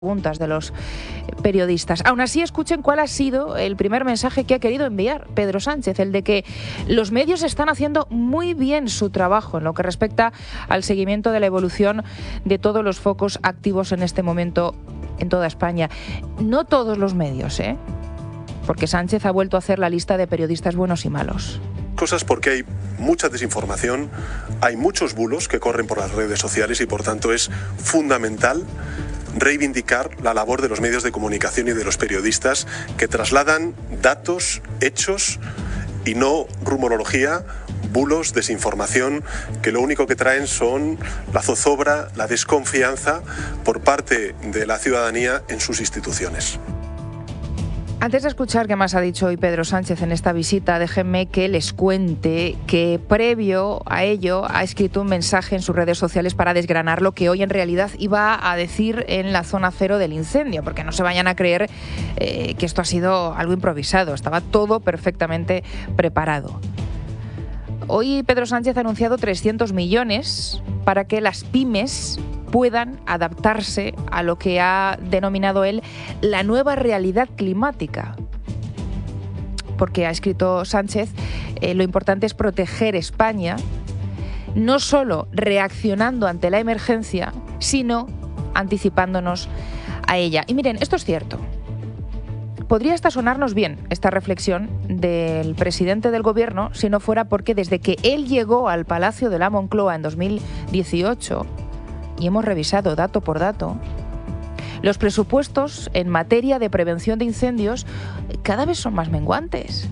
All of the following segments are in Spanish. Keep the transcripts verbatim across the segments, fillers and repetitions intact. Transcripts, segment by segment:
preguntas de los periodistas. Aún así, escuchen cuál ha sido el primer mensaje que ha querido enviar Pedro Sánchez, el de que los medios están haciendo muy bien su trabajo en lo que respecta al seguimiento de la evolución de todos los focos activos en este momento en toda España. No todos los medios, ¿eh? Porque Sánchez ha vuelto a hacer la lista de periodistas buenos y malos. Cosas porque hay mucha desinformación, hay muchos bulos que corren por las redes sociales y por tanto es fundamental reivindicar la labor de los medios de comunicación y de los periodistas que trasladan datos, hechos y no rumorología, bulos, desinformación, que lo único que traen son la zozobra, la desconfianza por parte de la ciudadanía en sus instituciones. Antes de escuchar qué más ha dicho hoy Pedro Sánchez en esta visita, déjenme que les cuente que previo a ello ha escrito un mensaje en sus redes sociales para desgranar lo que hoy en realidad iba a decir en la zona cero del incendio, porque no se vayan a creer eh, que esto ha sido algo improvisado, estaba todo perfectamente preparado. Hoy Pedro Sánchez ha anunciado trescientos millones para que las pymes puedan adaptarse a lo que ha denominado él la nueva realidad climática. Porque ha escrito Sánchez, eh, lo importante es proteger España, no solo reaccionando ante la emergencia, sino anticipándonos a ella. Y miren, esto es cierto. Podría hasta sonarnos bien esta reflexión del presidente del gobierno si no fuera porque desde que él llegó al Palacio de la Moncloa en dos mil dieciocho, y hemos revisado dato por dato, los presupuestos en materia de prevención de incendios cada vez son más menguantes.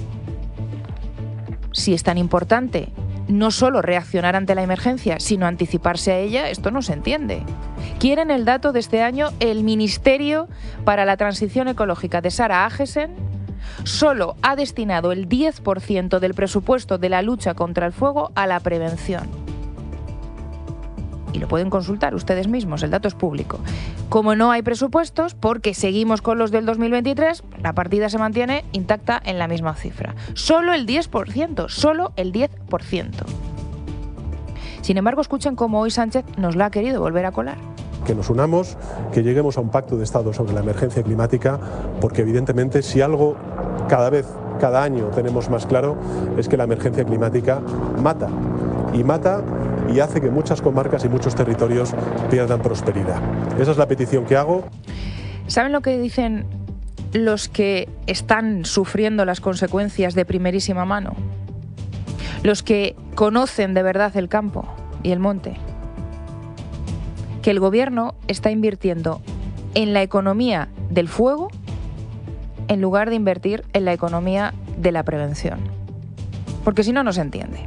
Si es tan importante no solo reaccionar ante la emergencia, sino anticiparse a ella, esto no se entiende. Quieren el dato de este año, el Ministerio para la Transición Ecológica de Sara Agesen solo ha destinado el diez por ciento del presupuesto de la lucha contra el fuego a la prevención. Y lo pueden consultar ustedes mismos, el dato es público. Como no hay presupuestos, porque seguimos con los del dos mil veintitrés, la partida se mantiene intacta en la misma cifra. Solo el diez por ciento, solo el diez por ciento. Sin embargo, escuchen cómo hoy Sánchez nos la ha querido volver a colar. Que nos unamos, que lleguemos a un pacto de Estado sobre la emergencia climática, porque evidentemente si algo cada vez, cada año tenemos más claro, es que la emergencia climática mata. Y mata y hace que muchas comarcas y muchos territorios pierdan prosperidad. Esa es la petición que hago. ¿Saben lo que dicen los que están sufriendo las consecuencias de primerísima mano? Los que conocen de verdad el campo y el monte. Que el gobierno está invirtiendo en la economía del fuego en lugar de invertir en la economía de la prevención. Porque si no, no se entiende.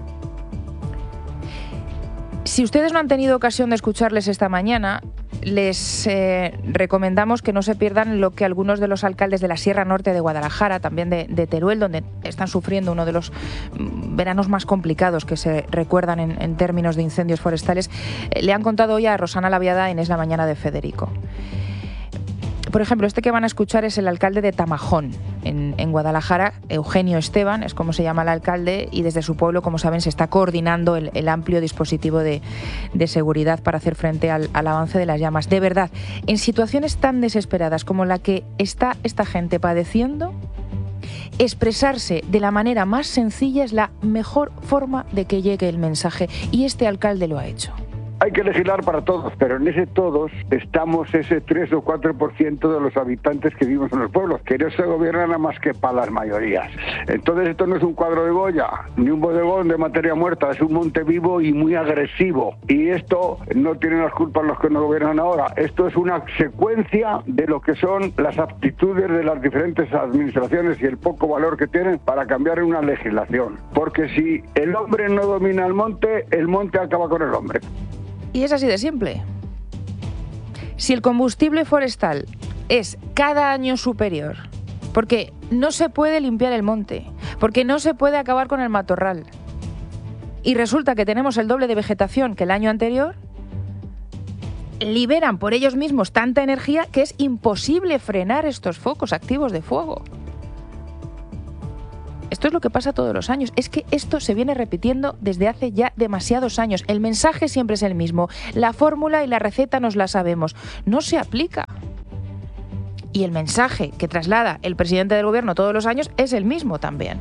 Si ustedes no han tenido ocasión de escucharles esta mañana, les eh, recomendamos que no se pierdan lo que algunos de los alcaldes de la Sierra Norte de Guadalajara, también de, de Teruel, donde están sufriendo uno de los veranos más complicados que se recuerdan en, en términos de incendios forestales, eh, le han contado hoy a Rosana Laviada en Es la Mañana de Federico. Por ejemplo, este que van a escuchar es el alcalde de Tamajón, en, en Guadalajara, Eugenio Esteban, es como se llama el alcalde, y desde su pueblo, como saben, se está coordinando el, el amplio dispositivo de, de seguridad para hacer frente al, al avance de las llamas. De verdad, en situaciones tan desesperadas como la que está esta gente padeciendo, expresarse de la manera más sencilla es la mejor forma de que llegue el mensaje, y este alcalde lo ha hecho. Hay que legislar para todos, pero en ese todos estamos ese tres o cuatro por ciento de los habitantes que vivimos en los pueblos, que no se gobierna nada más que para las mayorías. Entonces esto no es un cuadro de Goya, ni un bodegón de materia muerta, es un monte vivo y muy agresivo. Y esto no tienen las culpas los que nos gobiernan ahora, esto es una secuencia de lo que son las aptitudes de las diferentes administraciones y el poco valor que tienen para cambiar una legislación. Porque si el hombre no domina el monte, el monte acaba con el hombre. Y es así de simple. Si el combustible forestal es cada año superior, porque no se puede limpiar el monte, porque no se puede acabar con el matorral, y resulta que tenemos el doble de vegetación que el año anterior, liberan por ellos mismos tanta energía que es imposible frenar estos focos activos de fuego. Esto Esto es lo que pasa todos los años. Es que esto se viene repitiendo desde hace ya demasiados años. El mensaje siempre es el mismo. La fórmula y la receta nos la sabemos. No se aplica. Y el mensaje que traslada el presidente del gobierno todos los años es el mismo también.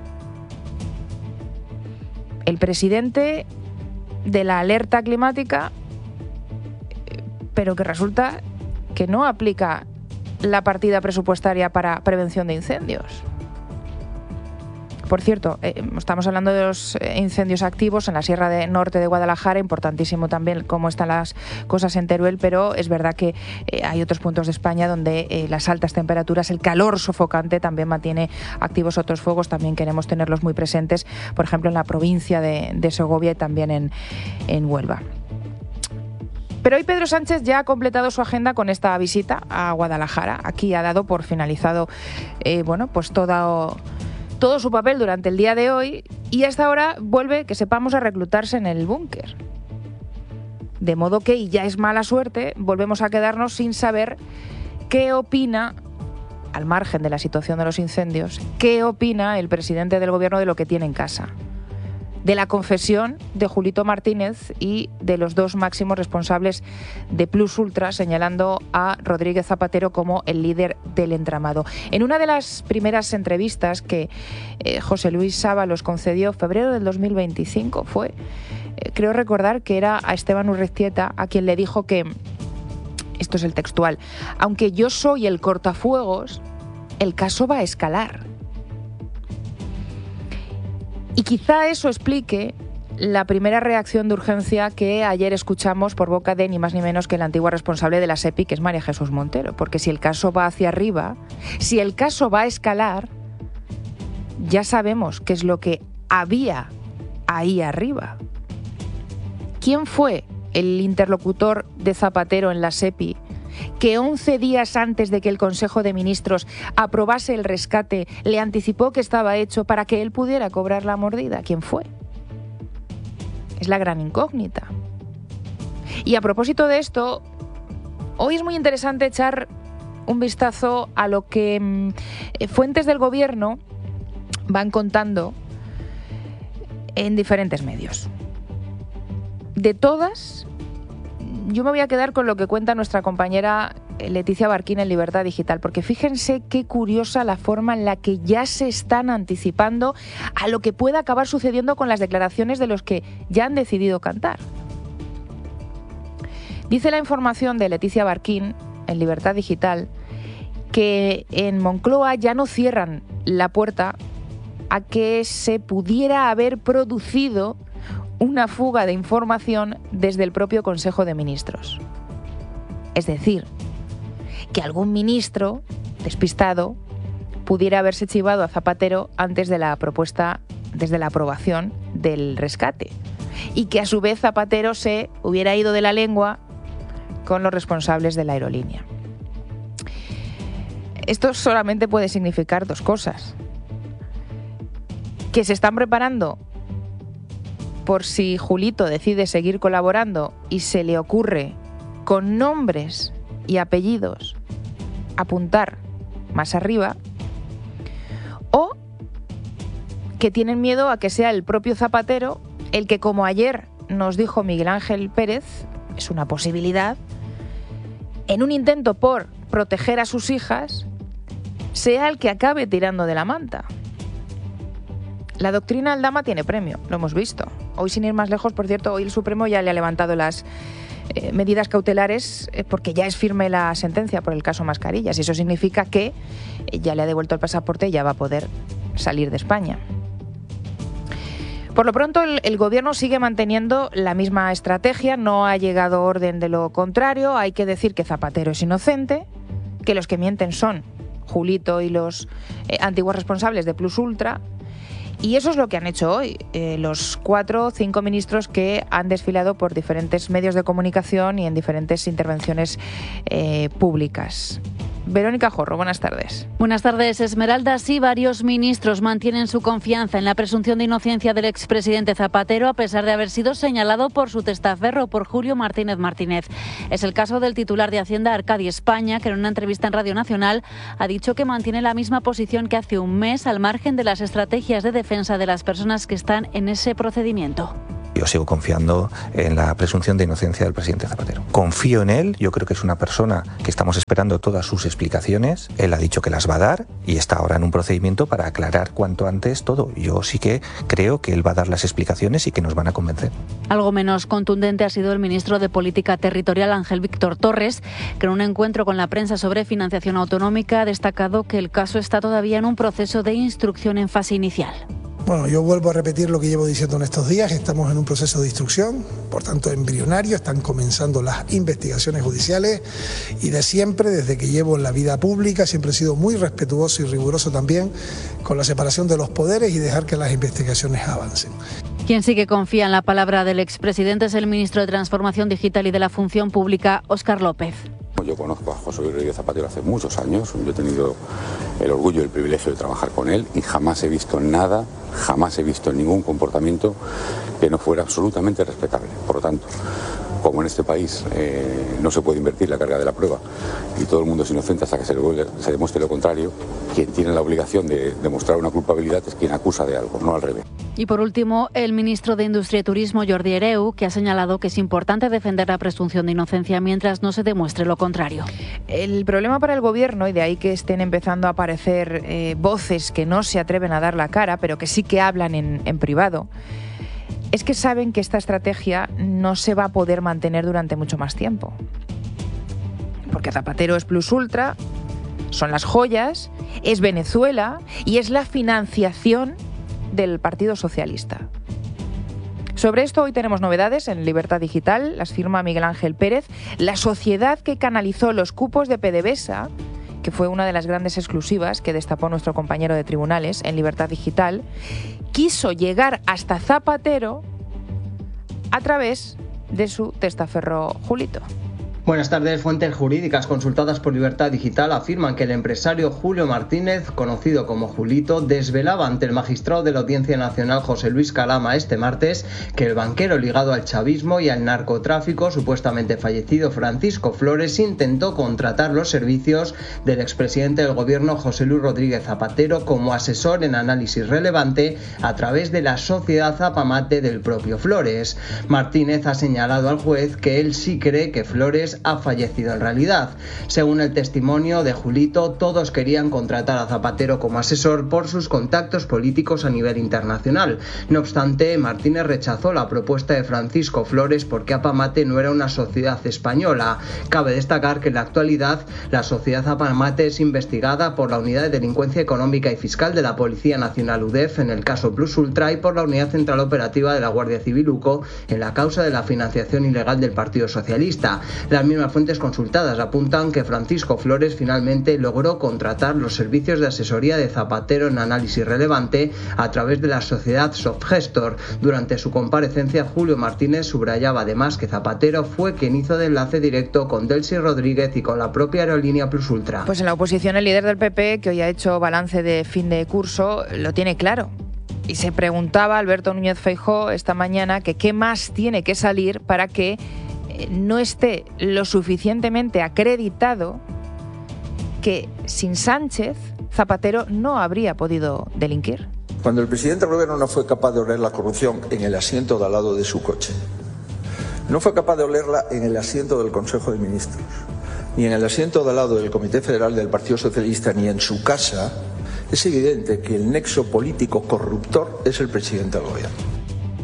El presidente de la alerta climática, pero que resulta que no aplica la partida presupuestaria para prevención de incendios. Por cierto, eh, estamos hablando de los incendios activos en la Sierra de Norte de Guadalajara, importantísimo también cómo están las cosas en Teruel, pero es verdad que eh, hay otros puntos de España donde eh, las altas temperaturas, el calor sofocante también mantiene activos otros fuegos, también queremos tenerlos muy presentes, por ejemplo en la provincia de, de Segovia y también en, en Huelva. Pero hoy Pedro Sánchez ya ha completado su agenda con esta visita a Guadalajara. Aquí ha dado por finalizado eh, bueno, pues todo... todo su papel durante el día de hoy y hasta ahora vuelve, que sepamos, a reclutarse en el búnker. De modo que, y ya es mala suerte, volvemos a quedarnos sin saber qué opina, al margen de la situación de los incendios, qué opina el presidente del gobierno de lo que tiene en casa. De la confesión de Julito Martínez y de los dos máximos responsables de Plus Ultra, señalando a Rodríguez Zapatero como el líder del entramado. En una de las primeras entrevistas que eh, José Luis Sábalos concedió, febrero del dos mil veinticinco, fue, eh, creo recordar que era a Esteban Urreiztieta, a quien le dijo que, esto es el textual, aunque yo soy el cortafuegos, el caso va a escalar. Y quizá eso explique la primera reacción de urgencia que ayer escuchamos por boca de ni más ni menos que la antigua responsable de la SEPI, que es María Jesús Montero. Porque si el caso va hacia arriba, si el caso va a escalar, ya sabemos qué es lo que había ahí arriba. ¿Quién fue el interlocutor de Zapatero en la SEPI que once días antes de que el Consejo de Ministros aprobase el rescate le anticipó que estaba hecho para que él pudiera cobrar la mordida? ¿Quién fue? Es la gran incógnita. Y a propósito de esto, hoy es muy interesante echar un vistazo a lo que mmm, fuentes del gobierno van contando en diferentes medios. De todas, yo me voy a quedar con lo que cuenta nuestra compañera Leticia Barquín en Libertad Digital, porque fíjense qué curiosa la forma en la que ya se están anticipando a lo que pueda acabar sucediendo con las declaraciones de los que ya han decidido cantar. Dice la información de Leticia Barquín en Libertad Digital que en Moncloa ya no cierran la puerta a que se pudiera haber producido una fuga de información desde el propio Consejo de Ministros. Es decir, que algún ministro despistado pudiera haberse chivado a Zapatero antes de la propuesta, desde la aprobación del rescate, y que a su vez Zapatero se hubiera ido de la lengua con los responsables de la aerolínea. Esto solamente puede significar dos cosas: que se están preparando por si Julito decide seguir colaborando y se le ocurre con nombres y apellidos apuntar más arriba, o que tienen miedo a que sea el propio Zapatero el que, como ayer nos dijo Miguel Ángel Pérez, es una posibilidad, en un intento por proteger a sus hijas, sea el que acabe tirando de la manta. La doctrina Aldama tiene premio, lo hemos visto. Hoy, sin ir más lejos, por cierto, hoy el Supremo ya le ha levantado las eh, medidas cautelares eh, porque ya es firme la sentencia por el caso Mascarillas. Y eso significa que eh, ya le ha devuelto el pasaporte y ya va a poder salir de España. Por lo pronto, el, el gobierno sigue manteniendo la misma estrategia, no ha llegado orden de lo contrario. Hay que decir que Zapatero es inocente, que los que mienten son Julito y los eh, antiguos responsables de Plus Ultra. Y eso es lo que han hecho hoy eh, los cuatro o cinco ministros que han desfilado por diferentes medios de comunicación y en diferentes intervenciones eh, públicas. Verónica Jorro, buenas tardes. Buenas tardes, Esmeralda. Sí, varios ministros mantienen su confianza en la presunción de inocencia del expresidente Zapatero, a pesar de haber sido señalado por su testaferro, por Julio Martínez Martínez. Es el caso del titular de Hacienda, Arcadi España, que en una entrevista en Radio Nacional ha dicho que mantiene la misma posición que hace un mes, al margen de las estrategias de defensa de las personas que están en ese procedimiento. Yo sigo confiando en la presunción de inocencia del presidente Zapatero. Confío en él, yo creo que es una persona que estamos esperando todas sus explicaciones. Él ha dicho que las va a dar y está ahora en un procedimiento para aclarar cuanto antes todo. Yo sí que creo que él va a dar las explicaciones y que nos van a convencer. Algo menos contundente ha sido el ministro de Política Territorial, Ángel Víctor Torres, que en un encuentro con la prensa sobre financiación autonómica ha destacado que el caso está todavía en un proceso de instrucción en fase inicial. Bueno, yo vuelvo a repetir lo que llevo diciendo en estos días, estamos en un proceso de instrucción, por tanto embrionario, están comenzando las investigaciones judiciales y de siempre, desde que llevo en la vida pública, siempre he sido muy respetuoso y riguroso también con la separación de los poderes y dejar que las investigaciones avancen. Quien sí que confía en la palabra del expresidente es el ministro de Transformación Digital y de la Función Pública, Óscar López. Yo conozco a José Luis Rodríguez Zapatero hace muchos años, yo he tenido el orgullo y el privilegio de trabajar con él y jamás he visto nada, jamás he visto ningún comportamiento que no fuera absolutamente respetable. Por lo tanto, como en este país eh, no se puede invertir la carga de la prueba y todo el mundo es inocente hasta que se, le, se demuestre lo contrario, quien tiene la obligación de demostrar una culpabilidad es quien acusa de algo, no al revés. Y por último, el ministro de Industria y Turismo, Jordi Hereu, que ha señalado que es importante defender la presunción de inocencia mientras no se demuestre lo contrario. El problema para el Gobierno, y de ahí que estén empezando a aparecer eh, voces que no se atreven a dar la cara, pero que sí que hablan en, en privado, es que saben que esta estrategia no se va a poder mantener durante mucho más tiempo. Porque Zapatero es plus ultra, son las joyas, es Venezuela y es la financiación del Partido Socialista. Sobre esto hoy tenemos novedades en Libertad Digital, las firma Miguel Ángel Pérez. La sociedad que canalizó los cupos de PDVSA, que fue una de las grandes exclusivas que destapó nuestro compañero de tribunales en Libertad Digital, quiso llegar hasta Zapatero a través de su testaferro Julito. Buenas tardes. Fuentes jurídicas consultadas por Libertad Digital afirman que el empresario Julio Martínez, conocido como Julito, desvelaba ante el magistrado de la Audiencia Nacional José Luis Calama este martes que el banquero ligado al chavismo y al narcotráfico, supuestamente fallecido Francisco Flores, intentó contratar los servicios del expresidente del gobierno José Luis Rodríguez Zapatero como asesor en análisis relevante a través de la sociedad Zapamate del propio Flores. Martínez ha señalado al juez que él sí cree que Flores ha fallecido en realidad. Según el testimonio de Julito, todos querían contratar a Zapatero como asesor por sus contactos políticos a nivel internacional. No obstante, Martínez rechazó la propuesta de Francisco Flores porque Apamate no era una sociedad española. Cabe destacar que en la actualidad la sociedad Apamate es investigada por la Unidad de Delincuencia Económica y Fiscal de la Policía Nacional U D E F en el caso Plus Ultra y por la Unidad Central Operativa de la Guardia Civil U C O en la causa de la financiación ilegal del Partido Socialista. La Las mismas fuentes consultadas apuntan que Francisco Flores finalmente logró contratar los servicios de asesoría de Zapatero en análisis relevante a través de la sociedad Softgestor. Durante su comparecencia, Julio Martínez subrayaba además que Zapatero fue quien hizo de enlace directo con Delcy Rodríguez y con la propia aerolínea Plus Ultra. Pues en la oposición el líder del P P, que hoy ha hecho balance de fin de curso, lo tiene claro. Y se preguntaba Alberto Núñez Feijóo esta mañana que qué más tiene que salir para que no esté lo suficientemente acreditado que sin Sánchez Zapatero no habría podido delinquir. Cuando el presidente del gobierno no fue capaz de oler la corrupción en el asiento de al lado de su coche, no fue capaz de olerla en el asiento del Consejo de Ministros, ni en el asiento de al lado del Comité Federal del Partido Socialista, ni en su casa, es evidente que el nexo político corruptor es el presidente del gobierno.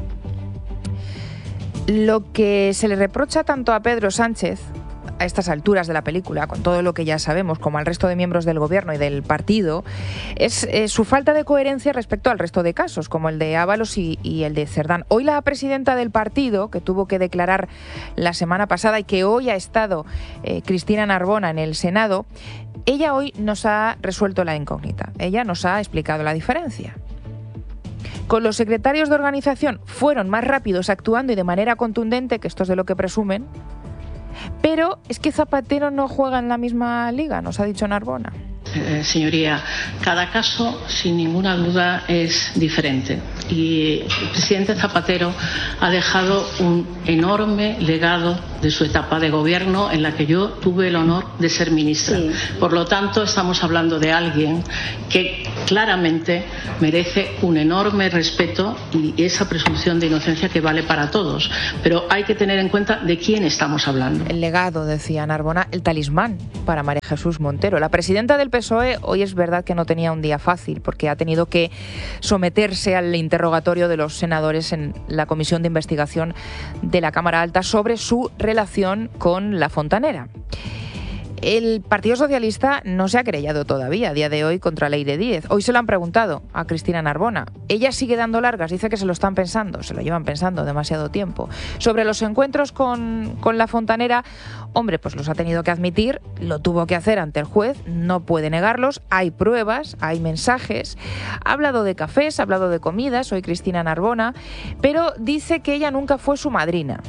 Lo que se le reprocha tanto a Pedro Sánchez, a estas alturas de la película, con todo lo que ya sabemos, como al resto de miembros del gobierno y del partido, es eh, su falta de coherencia respecto al resto de casos, como el de Ábalos y, y el de Cerdán. Hoy la presidenta del partido, que tuvo que declarar la semana pasada y que hoy ha estado eh, Cristina Narbona en el Senado, ella hoy nos ha resuelto la incógnita. Ella nos ha explicado la diferencia. Con los secretarios de organización fueron más rápidos actuando y de manera contundente, que esto es de lo que presumen, Pero es que Zapatero no juega en la misma liga, nos ha dicho Narbona. Eh, señoría, cada caso, sin ninguna duda, es diferente. Y el presidente Zapatero ha dejado un enorme legado de su etapa de gobierno en la que yo tuve el honor de ser ministra. Sí. Por lo tanto, estamos hablando de alguien que claramente merece un enorme respeto y esa presunción de inocencia que vale para todos. Pero hay que tener en cuenta de quién estamos hablando. El legado, decía Narbona, el talismán para María Jesús Montero. La presidenta del P S O E hoy es verdad que no tenía un día fácil porque ha tenido que someterse al interrogatorio de los senadores en la comisión de investigación de la Cámara Alta sobre su relación con La Fontanera. El Partido Socialista no se ha querellado todavía a día de hoy contra Leire Díez. Hoy se lo han preguntado a Cristina Narbona. Ella sigue dando largas, dice que se lo están pensando, se lo llevan pensando demasiado tiempo. Sobre los encuentros con, con La Fontanera, hombre, pues los ha tenido que admitir, lo tuvo que hacer ante el juez, no puede negarlos, hay pruebas, hay mensajes. Ha hablado de cafés, ha hablado de comidas, hoy Cristina Narbona, pero dice que ella nunca fue su madrina.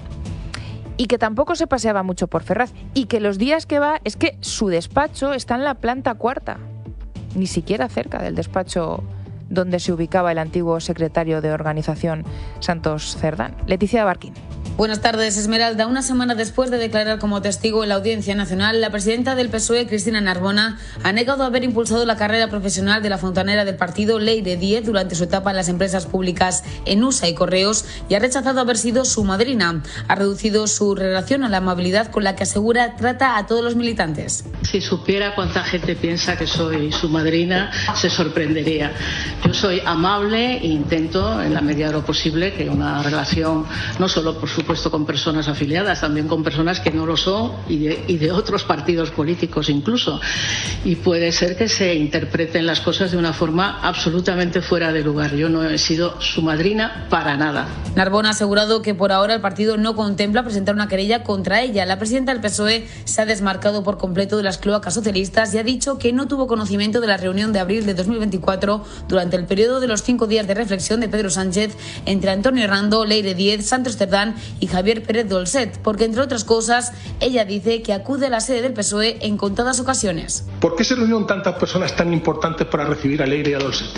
Y que tampoco se paseaba mucho por Ferraz. Y que los días que va es que su despacho está en la planta cuarta. Ni siquiera cerca del despacho donde se ubicaba el antiguo secretario de organización Santos Cerdán. Leticia Barquín. Buenas tardes, Esmeralda. Una semana después de declarar como testigo en la Audiencia Nacional, la presidenta del P S O E, Cristina Narbona, ha negado haber impulsado la carrera profesional de la fontanera del partido Leire Díez durante su etapa en las empresas públicas Enusa y Correos y ha rechazado haber sido su madrina. Ha reducido su relación a la amabilidad con la que asegura trata a todos los militantes. Si supiera cuánta gente piensa que soy su madrina, se sorprendería. Yo soy amable e intento, en la medida de lo posible, que una relación, no solo por supuesto con personas afiliadas, también con personas que no lo son y de, y de otros partidos políticos incluso. Y puede ser que se interpreten las cosas de una forma absolutamente fuera de lugar. Yo no he sido su madrina para nada. Narbona ha asegurado que por ahora el partido no contempla presentar una querella contra ella. La presidenta del P S O E se ha desmarcado por completo de las cloacas socialistas y ha dicho que no tuvo conocimiento de la reunión de abril de dos mil veinticuatro durante el periodo de los cinco días de reflexión de Pedro Sánchez entre Antonio Herrando, Leire Díez, Santos Cerdán y Javier Pérez Dolcet, porque entre otras cosas ella dice que acude a la sede del P S O E en contadas ocasiones. ¿Por qué se reunieron tantas personas tan importantes para recibir a Leire y a Dolcet?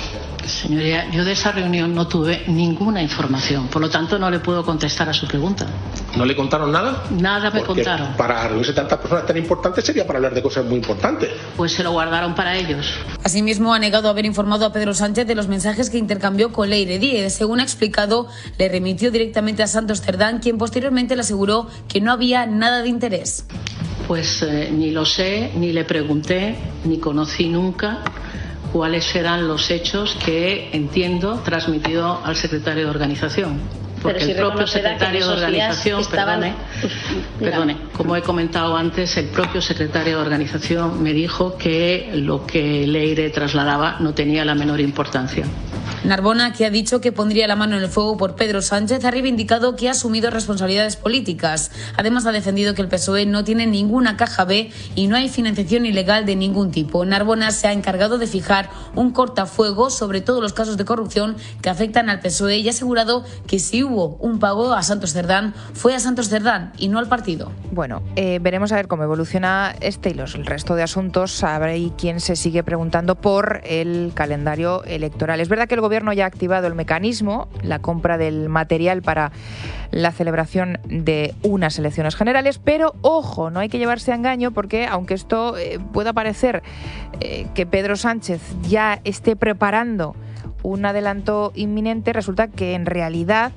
Señoría, yo de esa reunión no tuve ninguna información, por lo tanto no le puedo contestar a su pregunta. ¿No le contaron nada? Nada me Porque contaron. Para reunirse tantas personas tan importantes sería para hablar de cosas muy importantes. Pues se lo guardaron para ellos. Asimismo, ha negado haber informado a Pedro Sánchez de los mensajes que intercambió con Leire Díez. Según ha explicado, le remitió directamente a Santos Cerdán, quien posteriormente le aseguró que no había nada de interés. Pues eh, ni lo sé, ni le pregunté, ni conocí nunca cuáles eran los hechos que, entiendo, transmitió al secretario de organización. Porque si el propio secretario de organización, estaban... perdone, perdone, como he comentado antes, el propio secretario de organización me dijo que lo que Leire trasladaba no tenía la menor importancia. Narbona, que ha dicho que pondría la mano en el fuego por Pedro Sánchez, ha reivindicado que ha asumido responsabilidades políticas. Además, ha defendido que el P S O E no tiene ninguna caja B y no hay financiación ilegal de ningún tipo. Narbona se ha encargado de fijar un cortafuego sobre todos los casos de corrupción que afectan al P S O E y ha asegurado que si hubo un pago a Santos Cerdán, fue a Santos Cerdán y no al partido. Bueno, eh, veremos a ver cómo evoluciona este y los, el resto de asuntos. Habrá y quien se sigue preguntando por el calendario electoral. Es verdad que el gobierno ya ha activado el mecanismo, la compra del material para la celebración de unas elecciones generales, pero ojo, no hay que llevarse a engaño porque aunque esto eh, pueda parecer eh, que Pedro Sánchez ya esté preparando un adelanto inminente, resulta que en realidad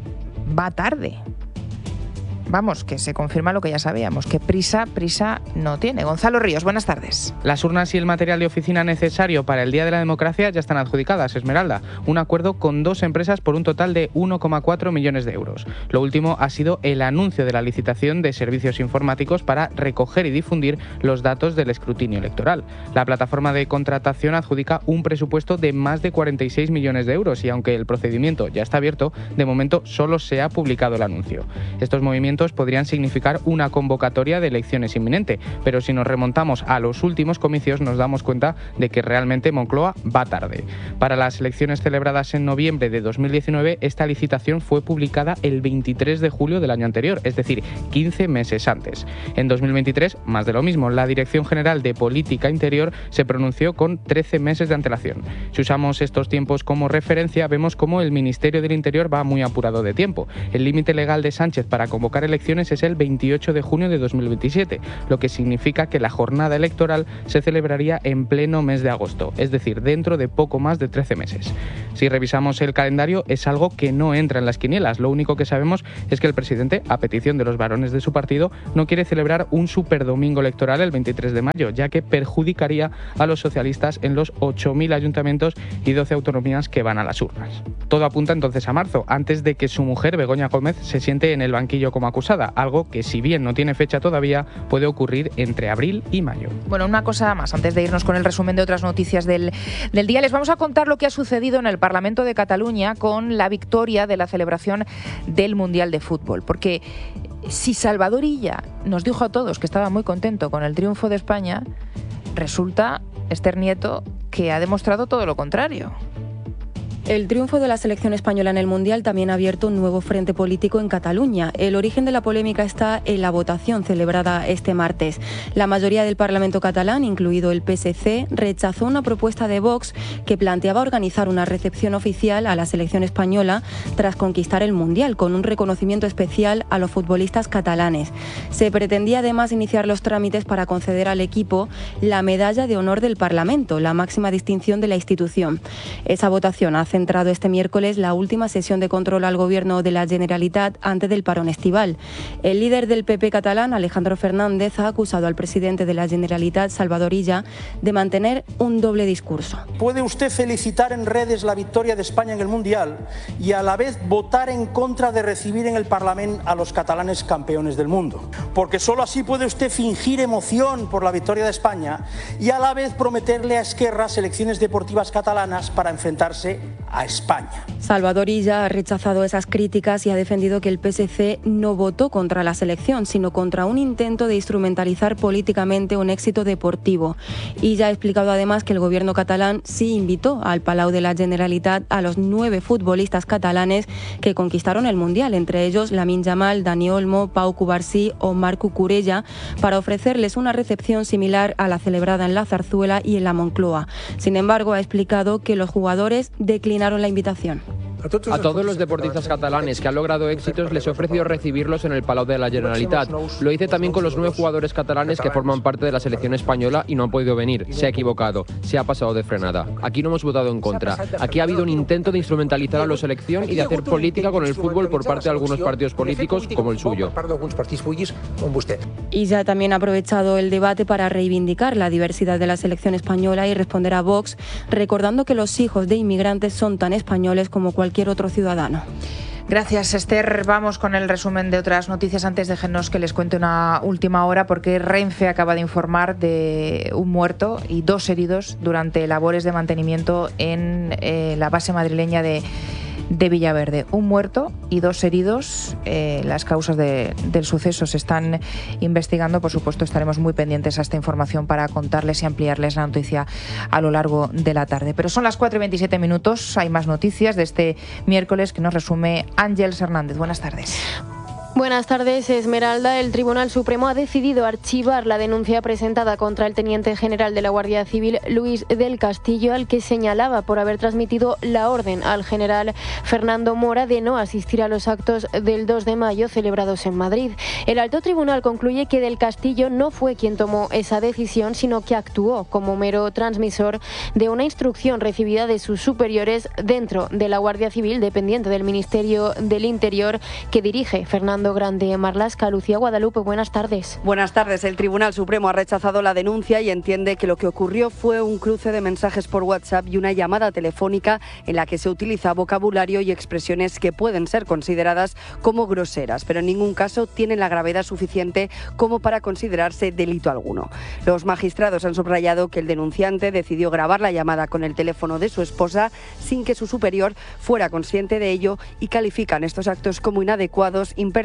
va tarde. Vamos, que se confirma lo que ya sabíamos, que prisa, prisa no tiene. Gonzalo Ríos, buenas tardes. Las urnas y el material de oficina necesario para el Día de la Democracia ya están adjudicadas, Esmeralda. Un acuerdo con dos empresas por un total de uno coma cuatro millones de euros. Lo último ha sido el anuncio de la licitación de servicios informáticos para recoger y difundir los datos del escrutinio electoral. La plataforma de contratación adjudica un presupuesto de más de cuarenta y seis millones de euros y aunque el procedimiento ya está abierto, de momento solo se ha publicado el anuncio. Estos movimientos movimientos podrían significar una convocatoria de elecciones inminente, pero si nos remontamos a los últimos comicios nos damos cuenta de que realmente Moncloa va tarde. Para las elecciones celebradas en noviembre de dos mil diecinueve, esta licitación fue publicada el veintitrés de julio del año anterior, es decir, quince meses antes. En dos mil veintitrés, más de lo mismo, la Dirección General de Política Interior se pronunció con trece meses de antelación. Si usamos estos tiempos como referencia, vemos cómo el Ministerio del Interior va muy apurado de tiempo. El límite legal de Sánchez para convocar elecciones es el veintiocho de junio de dos mil veintisiete, lo que significa que la jornada electoral se celebraría en pleno mes de agosto, es decir, dentro de poco más de trece meses. Si revisamos el calendario, es algo que no entra en las quinielas. Lo único que sabemos es que el presidente, a petición de los varones de su partido, no quiere celebrar un superdomingo electoral el veintitrés de mayo, ya que perjudicaría a los socialistas en los ocho mil ayuntamientos y doce autonomías que van a las urnas. Todo apunta entonces a marzo, antes de que su mujer, Begoña Gómez, se siente en el banquillo como acusada, algo que, si bien no tiene fecha todavía, puede ocurrir entre abril y mayo. Bueno, una cosa más, antes de irnos con el resumen de otras noticias del, del día, les vamos a contar lo que ha sucedido en el Parlamento de Cataluña con la victoria de la celebración del Mundial de Fútbol. Porque si Salvador Illa nos dijo a todos que estaba muy contento con el triunfo de España, resulta Esther Nieto que ha demostrado todo lo contrario. El triunfo de la selección española en el Mundial también ha abierto un nuevo frente político en Cataluña. El origen de la polémica está en la votación celebrada este martes. La mayoría del Parlamento catalán, incluido el P S C, rechazó una propuesta de Vox que planteaba organizar una recepción oficial a la selección española tras conquistar el Mundial, con un reconocimiento especial a los futbolistas catalanes. Se pretendía además iniciar los trámites para conceder al equipo la Medalla de Honor del Parlamento, la máxima distinción de la institución. Esa votación ha centrado este miércoles la última sesión de control al Gobierno de la Generalitat antes del parón estival. El líder del P P catalán, Alejandro Fernández, ha acusado al presidente de la Generalitat, Salvador Illa, de mantener un doble discurso. Puede usted felicitar en redes la victoria de España en el Mundial y a la vez votar en contra de recibir en el Parlamento a los catalanes campeones del mundo. Porque solo así puede usted fingir emoción por la victoria de España y a la vez prometerle a Esquerra selecciones deportivas catalanas para enfrentarse a España. Salvador Illa ha rechazado esas críticas y ha defendido que el P S C no votó contra la selección, sino contra un intento de instrumentalizar políticamente un éxito deportivo. Illa ha explicado además que el gobierno catalán sí invitó al Palau de la Generalitat a los nueve futbolistas catalanes que conquistaron el Mundial, entre ellos Lamine Yamal, Dani Olmo, Pau Cubarsí o Marc Cucurella, para ofrecerles una recepción similar a la celebrada en la Zarzuela y en la Moncloa. Sin embargo, ha explicado que los jugadores declinaron la invitación. A todos los deportistas catalanes que han logrado éxitos les he ofrecido recibirlos en el Palau de la Generalitat. Lo hice también con los nueve jugadores catalanes que forman parte de la selección española y no han podido venir. Se ha equivocado, se ha pasado de frenada. Aquí no hemos votado en contra. Aquí ha habido un intento de instrumentalizar a la selección y de hacer política con el fútbol por parte de algunos partidos políticos como el suyo. Illa también ha aprovechado el debate para reivindicar la diversidad de la selección española y responder a Vox, recordando que los hijos de inmigrantes son tan españoles como cualquier otro ciudadano. Gracias, Esther. Vamos con el resumen de otras noticias. Antes déjenos que les cuente una última hora, porque Renfe acaba de informar de un muerto y dos heridos durante labores de mantenimiento en eh, la base madrileña de de Villaverde. Un muerto y dos heridos. Eh, las causas de, del suceso se están investigando. Por supuesto, estaremos muy pendientes a esta información para contarles y ampliarles la noticia a lo largo de la tarde. Pero son las cuatro y veintisiete minutos. Hay más noticias de este miércoles que nos resume Ángeles Hernández. Buenas tardes. Buenas tardes, Esmeralda. El Tribunal Supremo ha decidido archivar la denuncia presentada contra el teniente general de la Guardia Civil, Luis del Castillo, al que señalaba por haber transmitido la orden al general Fernando Mora de no asistir a los actos del dos de mayo celebrados en Madrid. El alto tribunal concluye que del Castillo no fue quien tomó esa decisión, sino que actuó como mero transmisor de una instrucción recibida de sus superiores dentro de la Guardia Civil, dependiente del Ministerio del Interior, que dirige Fernando Grande Marlasca. Lucía Guadalupe, buenas tardes. Buenas tardes. El Tribunal Supremo ha rechazado la denuncia y entiende que lo que ocurrió fue un cruce de mensajes por WhatsApp y una llamada telefónica en la que se utiliza vocabulario y expresiones que pueden ser consideradas como groseras, pero en ningún caso tienen la gravedad suficiente como para considerarse delito alguno. Los magistrados han subrayado que el denunciante decidió grabar la llamada con el teléfono de su esposa sin que su superior fuera consciente de ello y califican estos actos como inadecuados, impertinentes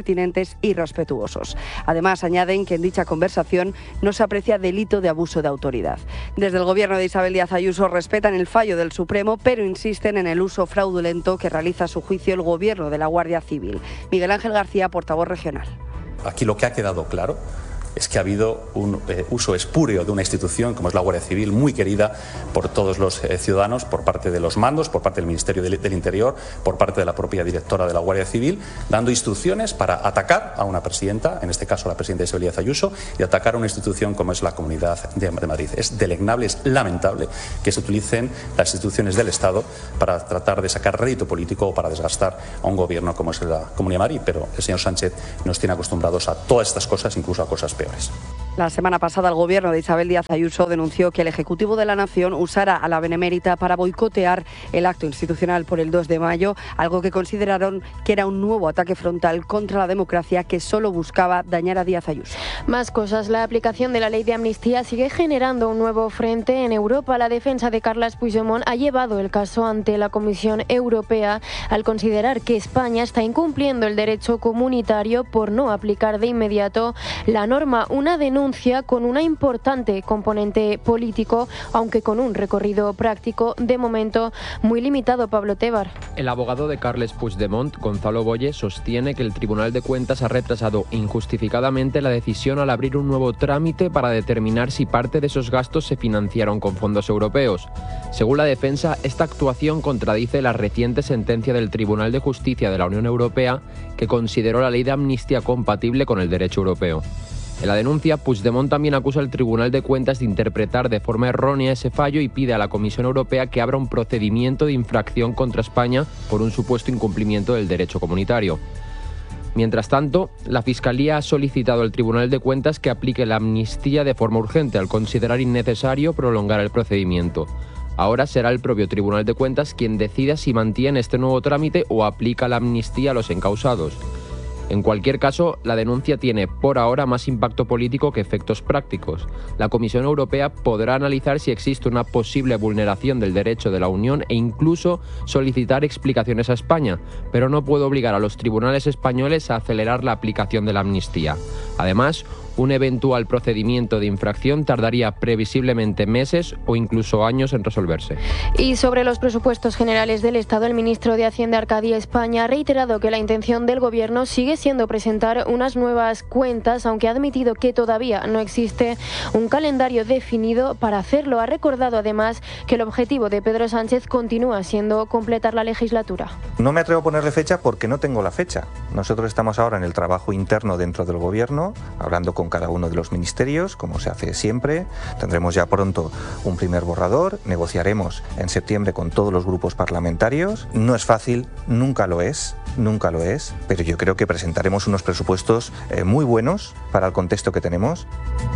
impertinentes y irrespetuosos. Además, añaden que en dicha conversación no se aprecia delito de abuso de autoridad. Desde el gobierno de Isabel Díaz Ayuso respetan el fallo del Supremo, pero insisten en el uso fraudulento que realiza a su juicio el gobierno de la Guardia Civil. Miguel Ángel García, portavoz regional. Aquí lo que ha quedado claro es que ha habido un eh, uso espúreo de una institución como es la Guardia Civil, muy querida por todos los eh, ciudadanos, por parte de los mandos, por parte del Ministerio del, del Interior, por parte de la propia directora de la Guardia Civil, dando instrucciones para atacar a una presidenta, en este caso a la presidenta Isabel Díaz Ayuso, y atacar a una institución como es la Comunidad de, de Madrid. Es deleznable, es lamentable que se utilicen las instituciones del Estado para tratar de sacar rédito político o para desgastar a un gobierno como es la Comunidad de Madrid, pero el señor Sánchez nos tiene acostumbrados a todas estas cosas, incluso a cosas peores. La semana pasada el gobierno de Isabel Díaz Ayuso denunció que el Ejecutivo de la Nación usara a la Benemérita para boicotear el acto institucional por el dos de mayo, algo que consideraron que era un nuevo ataque frontal contra la democracia que solo buscaba dañar a Díaz Ayuso. Más cosas. La aplicación de la ley de amnistía sigue generando un nuevo frente en Europa. La defensa de Carles Puigdemont ha llevado el caso ante la Comisión Europea al considerar que España está incumpliendo el derecho comunitario por no aplicar de inmediato la norma. Una denuncia con una importante componente político, aunque con un recorrido práctico de momento muy limitado. Pablo Tebar. El abogado de Carles Puigdemont, Gonzalo Boye, sostiene que el Tribunal de Cuentas ha retrasado injustificadamente la decisión al abrir un nuevo trámite para determinar si parte de esos gastos se financiaron con fondos europeos. Según la defensa, esta actuación contradice la reciente sentencia del Tribunal de Justicia de la Unión Europea que consideró la ley de amnistía compatible con el derecho europeo. En la denuncia, Puigdemont también acusa al Tribunal de Cuentas de interpretar de forma errónea ese fallo y pide a la Comisión Europea que abra un procedimiento de infracción contra España por un supuesto incumplimiento del derecho comunitario. Mientras tanto, la Fiscalía ha solicitado al Tribunal de Cuentas que aplique la amnistía de forma urgente al considerar innecesario prolongar el procedimiento. Ahora será el propio Tribunal de Cuentas quien decida si mantiene este nuevo trámite o aplica la amnistía a los encausados. En cualquier caso, la denuncia tiene por ahora más impacto político que efectos prácticos. La Comisión Europea podrá analizar si existe una posible vulneración del derecho de la Unión e incluso solicitar explicaciones a España, pero no puede obligar a los tribunales españoles a acelerar la aplicación de la amnistía. Además, un eventual procedimiento de infracción tardaría previsiblemente meses o incluso años en resolverse. Y sobre los presupuestos generales del Estado, el ministro de Hacienda, Arcadio España, ha reiterado que la intención del Gobierno sigue siendo presentar unas nuevas cuentas, aunque ha admitido que todavía no existe un calendario definido para hacerlo. Ha recordado además que el objetivo de Pedro Sánchez continúa siendo completar la legislatura. No me atrevo a ponerle fecha porque no tengo la fecha. Nosotros estamos ahora en el trabajo interno dentro del Gobierno, hablando con cada uno de los ministerios, como se hace siempre. Tendremos ya pronto un primer borrador, negociaremos en septiembre con todos los grupos parlamentarios. No es fácil, nunca lo es, nunca lo es, pero yo creo que presentaremos unos presupuestos eh, muy buenos para el contexto que tenemos.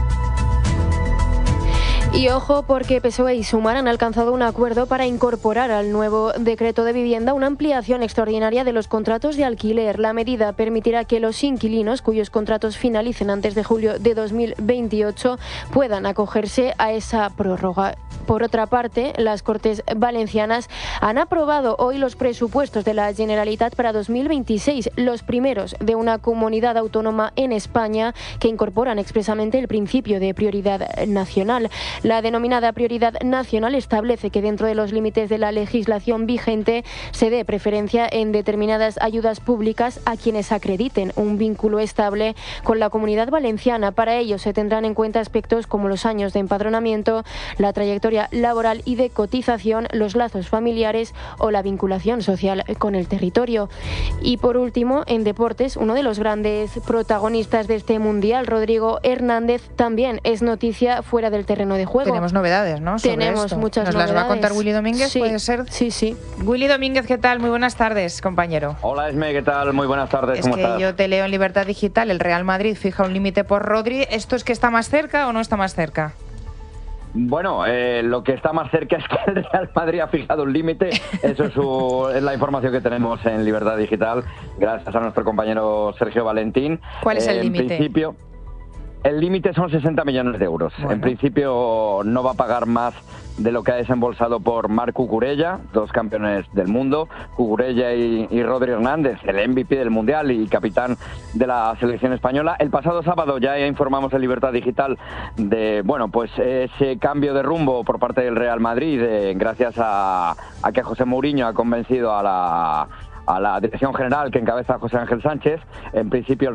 Y ojo, porque P S O E y Sumar han alcanzado un acuerdo para incorporar al nuevo decreto de vivienda una ampliación extraordinaria de los contratos de alquiler. La medida permitirá que los inquilinos cuyos contratos finalicen antes de julio de dos mil veintiocho puedan acogerse a esa prórroga. Por otra parte, las Cortes Valencianas han aprobado hoy los presupuestos de la Generalitat para dos mil veintiséis, los primeros de una comunidad autónoma en España que incorporan expresamente el principio de prioridad nacional. La denominada prioridad nacional establece que dentro de los límites de la legislación vigente se dé preferencia en determinadas ayudas públicas a quienes acrediten un vínculo estable con la Comunidad Valenciana. Para ello se tendrán en cuenta aspectos como los años de empadronamiento, la trayectoria laboral y de cotización, los lazos familiares o la vinculación social con el territorio. Y por último, en deportes, uno de los grandes protagonistas de este mundial, Rodrigo Hernández, también es noticia fuera del terreno de juego. Tenemos novedades, ¿no? Sobre Tenemos esto. muchas ¿Nos novedades. las va a contar Willy Domínguez? Sí, ¿Puede ser? Sí, sí. Willy Domínguez, ¿qué tal? Muy buenas tardes, compañero. Hola, Esme, ¿qué tal? Muy buenas tardes, Es ¿cómo que estás? yo te leo en Libertad Digital, el Real Madrid fija un límite por Rodri. ¿Esto es que está más cerca o no está más cerca? Bueno, eh, lo que está más cerca es que el Real Madrid ha fijado un límite. Eso es, su, es la información que tenemos en Libertad Digital, gracias a nuestro compañero Sergio Valentín. ¿Cuál es el eh, límite? En principio, el límite son sesenta millones de euros. Bueno. En principio no va a pagar más de lo que ha desembolsado por Marc Cucurella, dos campeones del mundo, Cucurella y, y Rodri Hernández, el M V P del Mundial y capitán de la selección española. El pasado sábado ya informamos en Libertad Digital de, bueno, pues ese cambio de rumbo por parte del Real Madrid, eh, gracias a, a que José Mourinho ha convencido a la, a la dirección general que encabeza José Ángel Sánchez. En principio